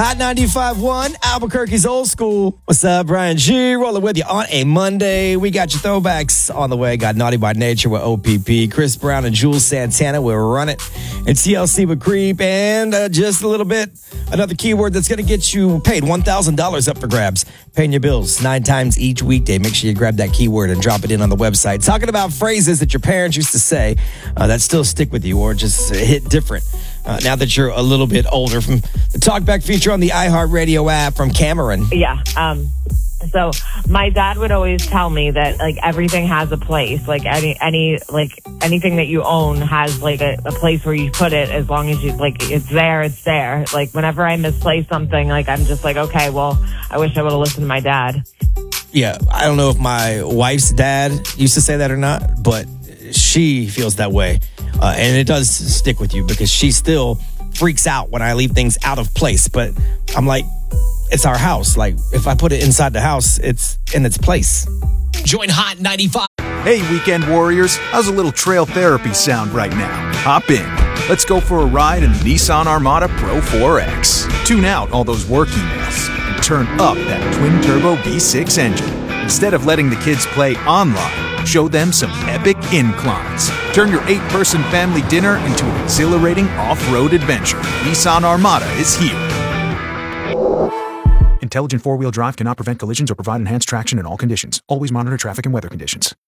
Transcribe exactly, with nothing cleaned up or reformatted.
Hot ninety-five point one, Albuquerque's old school. What's up, Brian G? Rolling with you on a Monday. We got your throwbacks on the way. Got Naughty by Nature with O P P. Chris Brown and Jules Santana will run it. And T L C with Creep. And uh, just a little bit, another keyword that's going to get you paid. one thousand dollars up for grabs. Paying your bills nine times each weekday. Make sure you grab that keyword and drop it in on the website. Talking about phrases that your parents used to say uh, that still stick with you or just hit different. Uh, now that you're a little bit older, from the Talkback feature on the iHeartRadio app from Cameron. Yeah. Um, so my dad would always tell me that like everything has a place. Like any, any, like anything that you own has like a, a place where you put it. As long as you like, it's there, it's there. Like whenever I misplace something, like I'm just like, okay, well, I wish I would have listened to my dad. Yeah. I don't know if my wife's dad used to say that or not, but she feels that way. Uh, and it does stick with you because she still freaks out when I leave things out of place. But I'm like, it's our house. Like, if I put it inside the house, it's in its place. Join Hot ninety-five. Hey, weekend warriors. How's a little trail therapy sound right now? Hop in. Let's go for a ride in the Nissan Armada Pro four X. Tune out all those work emails and turn up that twin-turbo V six engine. Instead of letting the kids play online, show them some epic inclines. Turn your eight-person family dinner into an exhilarating off-road adventure. Nissan Armada is here. Intelligent four-wheel drive cannot prevent collisions or provide enhanced traction in all conditions. Always monitor traffic and weather conditions.